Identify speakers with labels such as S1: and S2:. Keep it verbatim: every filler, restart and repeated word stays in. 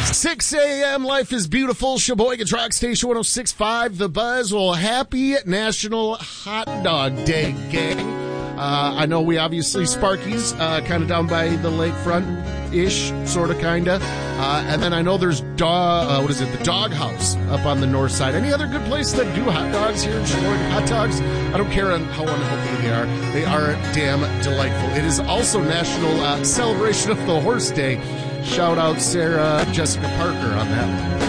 S1: six a.m. Life is Beautiful. Sheboygan Rock Station one oh six point five. The Buzz. Well, happy National Hot Dog Day, gang. Uh, I know we obviously Sparky's uh, kind of down by the lakefront-ish, sort of, kind of. Uh, and then I know there's, dog, uh, what is it, the Dog House up on the north side. Any other good places that do hot dogs here in Sheboygan? Hot dogs, I don't care on how unhealthy they are. They are damn delightful. It is also National uh, Celebration of the Horse Day. Shout out Sarah Jessica Parker on that one.